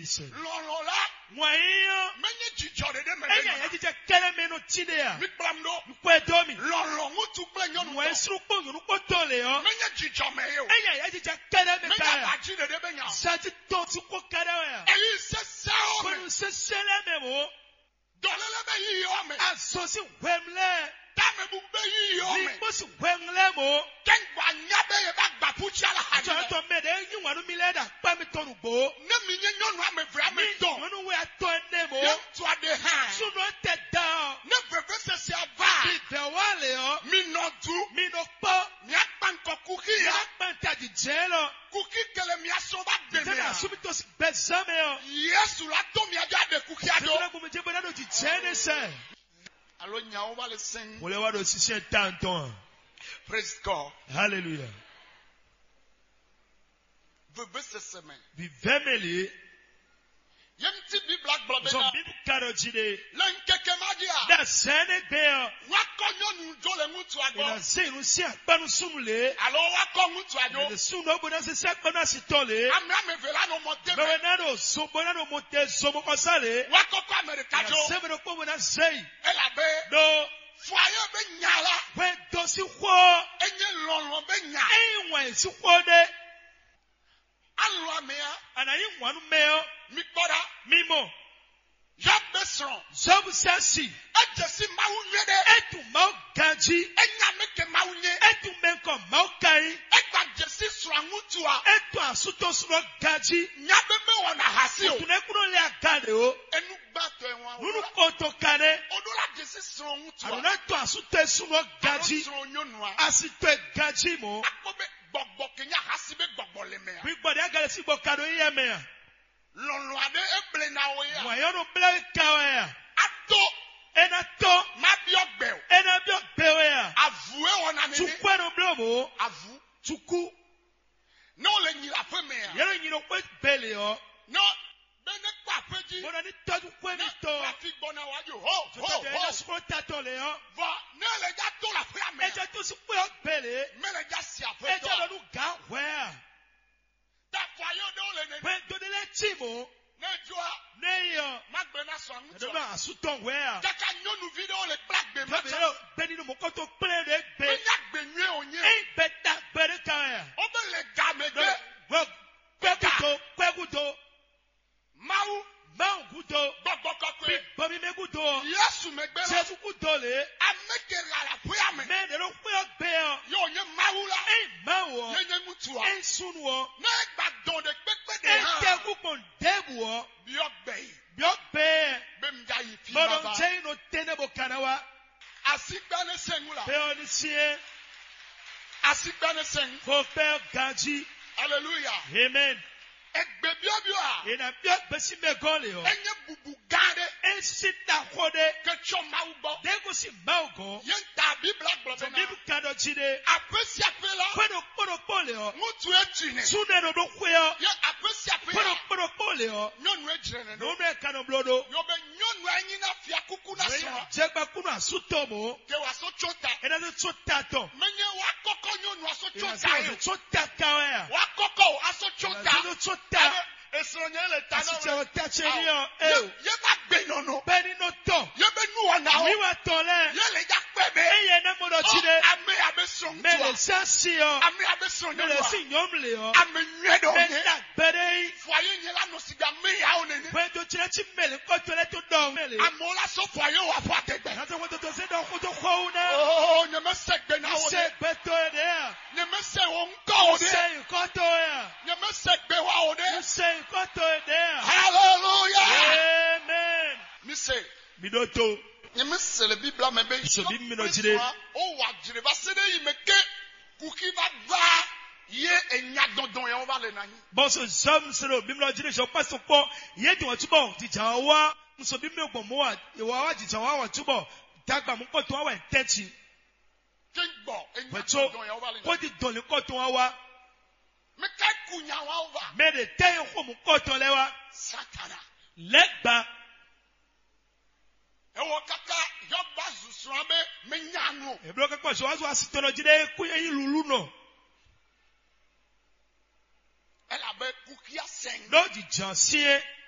Jesus. Lolo la. Moyen. Menye chicho de me. Enya yajija kele meno tidea. Miklamdo. Mkwedomi. Lolo ngutu kwenye Moyen srupo yunuko tole yo. Menye chicho me yo. Enya yajija kele Menye mekaya. bachi de benya. Sati tonti ko kare ya. Eyi se sao me. Kono se sele memo. Dolele be yi yo me. Asosi wemle. Dame bu be yi yo me. Limosi wemle mo. Kengwa nyabe ye ba pucha la hadi. Jonathan mede yin wanu mileda pa mi tonu bo. Ne mi nye nyonu ame vra me don. Wanu we ato nemo. Ye to ade ha. Suno te da. Ne veve se se ava. Ki de wale yo. Mi no du. Mi no po. Mi akpan ko kuki ya. Yakpanta di jelo. Kuki kele mi aso ba beme Tena ya. subitos bezame yo. Yesu la to mi aja de kuki ado. Tena kumije bonado di jene se. Alo nyawo ba le sing. Wole wado sise tanton. Praise God. Hallelujah. Veve se seme. Bi vemeli. Yemti bi black blood So na. bi karo jide. Len keke magia. Da sene be. Wako nyonu jole mutu ado. Ina zenu si akpanu sumule. Alo wako mutu ado. The suno bona se sakpanu asitole. Ame vela no mote. Bewe nado so bonado monte so mo kosale. Wako kwa America jo. Sebe no ko bona sei. Elabe. No. Foyer be nyala. We dosi ho. Enye lolo be nya. Enwe si ho de. Alo amea. Anayi wanu meo. Mikbora. Mimo. Yabe son. Zobu sasi. Ejesi mawu nyede. Etu mau ganji. Enya meke mawu nye. Etu menko mau kai. Egba jesi srangutua. Etu asuto suro ganji. Nyabe me wana hasi o. Tune kuno le agade o. Enu gbato enwa. Nunu koto kane. Odola jesi srangutua. Adona to asuto suro ganji. Alo sronyonua. Asito ganji mo. Akobe gbogbo kenya hasi be gbogbo le mea. Bigbode agale si bokado yeme. Lolo ade eble na oya. Moyono ble kawe. Ato. Enato. Mabi ogbe o. Enabio bewe. Avue ona nene. Tukweno blomo. Avu. Tuku. No le nyira fe mea. Yero nyino kwe bele yo. No. Bene kwa peji. Bona ni todu kwe ni to. Traffic bona waju. Ho. Ho. Ena Ho. sukro tato le yo. Va. Ne le ja to la fe mea. Eja tu sukwe yo bele. Me le ja si afe Eja to. lonu ga where. Ta foyer do le nene. When do le chimo. Ne joa. Ne yo. Magbe na so angu. Edo na asuton where. Jaka nyonu video le black be Tabe mata. yo beni no mokoto ple de be. Enya gbe nwe onye. Ei beta bere kawe. Obe le ga megbe. Kwegudo. Mawu. Mau gudo. Gbogbo kokwe. Bobi me gudo. Yesu megbe la. Jesu gudo le. Ameke la la puya me. Me de no kwe yo be yo. Yo nye mawu la. Ei mawo. Nye mutua. Ei sunwo. Ne gba don de pepe de Ei ha. te gupon debu. Bi ogbe yi. Bio be. Be mja yi fi Bodon baba. jay no tenebo kanawa. Asigba ne sengu la. Be on sie. Asigba ne sengu. Ko pe ganji. Hallelujah. Amen. Egbe bio a. Ina bio besi me gole yo. Enye bubu gade. En sita kode. Ke cho mawu bo. Dego si maugo. Yen ta bi black blood So na. bibu kado jide. Apesi ape la. Pono pole yo. Mutu ejine. Sune no do kwe yo. Ye apesi ape la. Pono pole yo. Nyonu ejire ne no. No me kano blodo. Yo be nyonu anyi na fia kuku na so. Jegba kuno asutomo. Ke wa so chota. Ena zo chotato. Menye wa koko nyonu aso Ina chota zo yo. chotaka ya. Wa koko aso chota. Ina zo chota. Esronye le tana. Asiche o tache ni yo. Ye ba gbe nono. Beni no to. Ye be nu ona o. Miwa tole. Ye le ja pebe. Eye na modo chide. Ame abe song Mele tua. sasi yo. Ame abe song Mele tua. si nyomle yo. Ame nwe do nye. Mele bere. Foyer nye la no siga me ya o nene. Wendo chile chi mele kotole to dong mele. Amola so foyer wa fo ategbe. Nazo wendo to se do kuto kwa una. Oh, nye me segbe na o Se de. beto e de ya. Nye me se o nko o de. Se koto ya. Nye me segbe wa o de. Se koto e de ya. Hallelujah. Amen. Mi se. Midoto. Nye me se le Bible me be. So bi mi no jire. O wa jire ba se de yi me ke. Kuki va gba. Ye enya dondon ya o va le na yin. Boso zam sero bimlo jire so paso po. Ye ti won tubo ti jawa. Nso bi mi ogbo mo wa. Iwa wa ti jawa wa tubo. Dagba mu ko to wa techi. Kengbo enya Wecho. dondon ya o va le na. Ko ti dole ko to wa. Me ka kunya wa o va. Me de ten ko mu ko to le wa. Satana. Legba. Ewo kaka yoba zusrabe menyanu. Ebro ka po so wa asitono jire ku yin lulu no. Ela be kukia seng. No di jansie.